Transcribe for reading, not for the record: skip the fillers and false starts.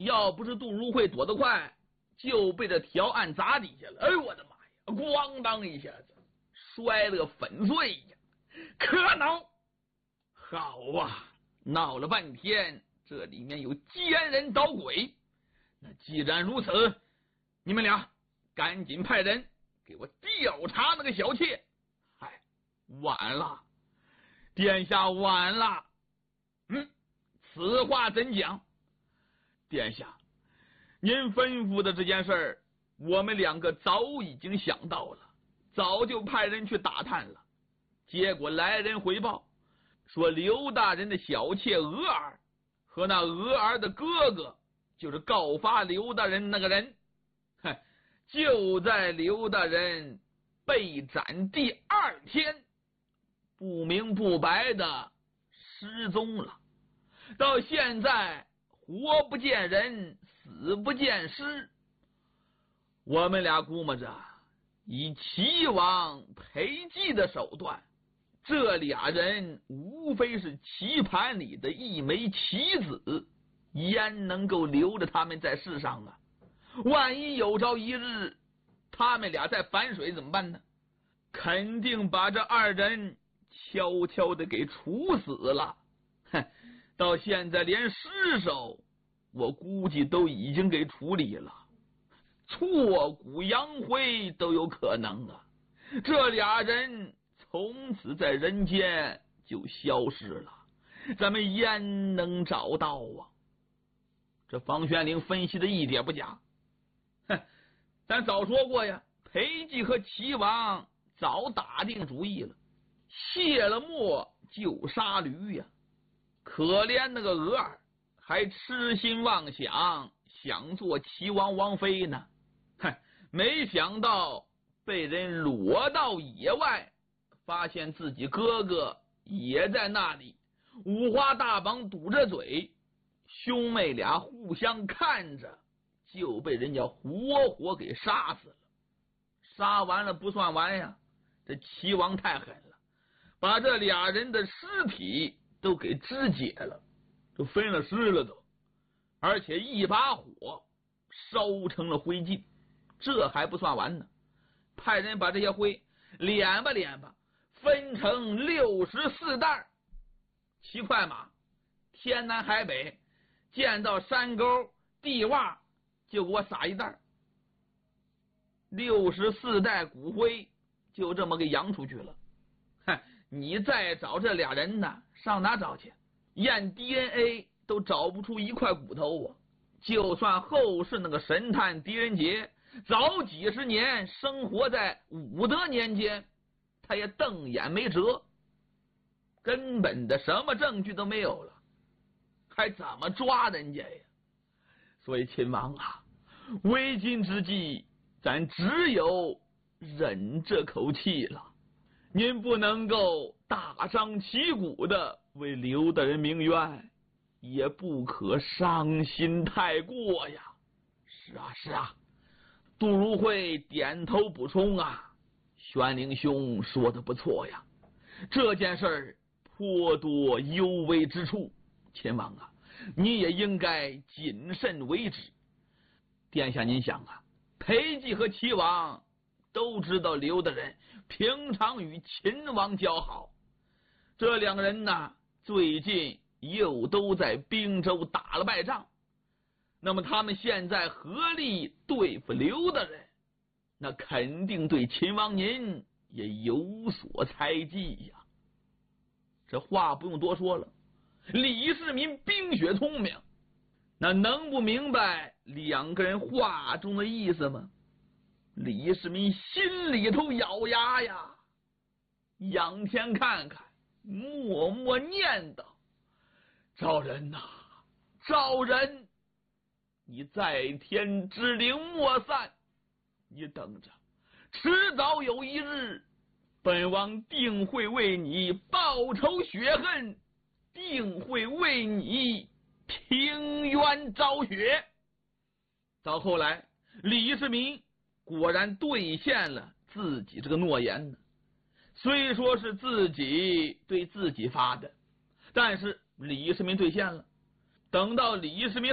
要不是杜如晦躲得快，就被这条案砸底下了。哎呦我的妈呀，咣当一下子摔了个粉碎呀！可恼！好啊，闹了半天这里面有奸人捣鬼，那既然如此，你们俩赶紧派人给我调查那个小妾。嗨，晚了，殿下晚了。此话怎讲？殿下，您吩咐的这件事儿，我们两个早已经想到了，早就派人去打探了。结果来人回报说，刘大人的小妾娥儿和那娥儿的哥哥，就是告发刘大人那个人，就在刘大人被斩第2天，不明不白的失踪了。到现在活不见人，死不见尸。我们俩估摸着，以齐王裴寂的手段，这俩人无非是棋盘里的一枚棋子，焉能够留着他们在世上啊？万一有朝一日他们俩再反水怎么办呢？肯定把这2人悄悄的给处死了。到现在连尸首我估计都已经给处理了，挫骨扬灰都有可能啊！这俩人从此在人间就消失了，咱们焉能找到啊？这房玄龄分析的一点不假。咱早说过呀，裴寂和齐王早打定主意了，卸了磨就杀驴呀。可怜那个娥儿还痴心妄想，想做齐王王妃呢。没想到被人裸到野外，发现自己哥哥也在那里，五花大绑堵着嘴，兄妹俩互相看着，就被人家活活给杀死了。杀完了不算完呀，这齐王太狠了，把这俩人的尸体都给肢解了，都分了尸了都，而且一把火烧成了灰烬。这还不算完呢，派人把这些灰敛吧分成64袋，骑快马天南海北，见到山沟地洼就给我撒一袋，64袋骨灰就这么给扬出去了。你再找这俩人呢，上哪找去？验 DNA 都找不出一块骨头啊！就算后世那个神探狄仁杰早几十年生活在武德年间，他也瞪眼没辙，根本的什么证据都没有了，还怎么抓人家呀？所以亲王啊，为今之计，咱只有忍这口气了。您不能够大张旗鼓的为刘大人鸣冤，也不可伤心太过呀。是啊，杜如晦点头补充啊，玄龄兄说的不错呀，这件事儿颇多幽微之处，秦王啊，你也应该谨慎为之。殿下您想啊，裴寂和齐王都知道刘大人平常与秦王交好，这两个人呢，最近又都在滨州打了败仗，那么他们现在合力对付刘大人，那肯定对秦王您也有所猜忌呀。这话不用多说了，李世民冰雪聪明，那能不明白两个人话中的意思吗？李世民心里头咬牙呀，仰天看看，默默念叨：赵人呐，赵人，你在天之灵莫散，你等着，迟早有一日，本王定会为你报仇雪恨，定会为你平冤昭雪。到后来，李世民果然兑现了自己这个诺言呢。虽说是自己对自己发的，但是李世民兑现了。等到李世民